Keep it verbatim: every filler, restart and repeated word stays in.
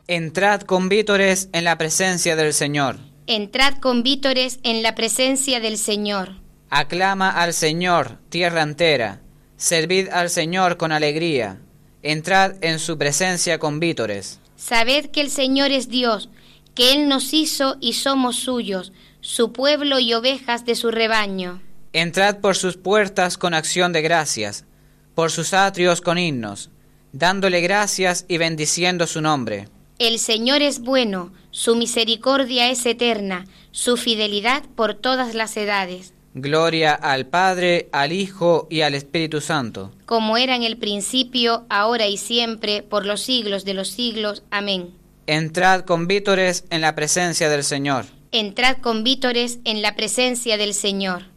Entrad con vítores en la presencia del Señor. Entrad con vítores en la presencia del Señor. Aclama al Señor, tierra entera. Servid al Señor con alegría. Entrad en su presencia con vítores. Sabed que el Señor es Dios, que Él nos hizo y somos suyos, su pueblo y ovejas de su rebaño. Entrad por sus puertas con acción de gracias, por sus atrios con himnos, dándole gracias y bendiciendo su nombre. El Señor es bueno, su misericordia es eterna, su fidelidad por todas las edades. Gloria al Padre, al Hijo y al Espíritu Santo. Como era en el principio, ahora y siempre, por los siglos de los siglos. Amén. Entrad con vítores en la presencia del Señor. Entrad con vítores en la presencia del Señor.